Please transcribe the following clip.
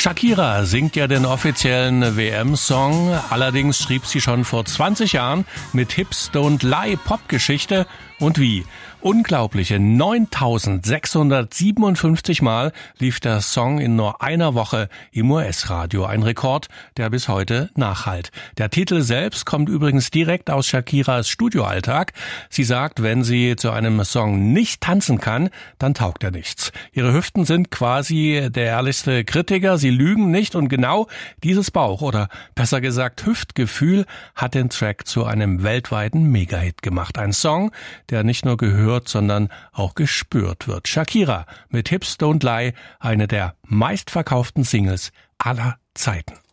Shakira singt ja den offiziellen WM-Song, allerdings schrieb sie schon vor 20 Jahren mit Hips Don't Lie Popgeschichte und wie. Unglaubliche 9.657 Mal lief der Song in nur einer Woche im US-Radio. Ein Rekord, der bis heute nachhallt. Der Titel selbst kommt übrigens direkt aus Shakiras Studioalltag. Sie sagt, wenn sie zu einem Song nicht tanzen kann, dann taugt er nichts. Ihre Hüften sind quasi der ehrlichste Kritiker. Sie lügen nicht und genau dieses Bauch- oder besser gesagt Hüftgefühl hat den Track zu einem weltweiten Megahit gemacht. Ein Song, der nicht nur gehört, sondern auch gespürt wird. Shakira mit Hips Don't Lie, eine der meistverkauften Singles aller Zeiten.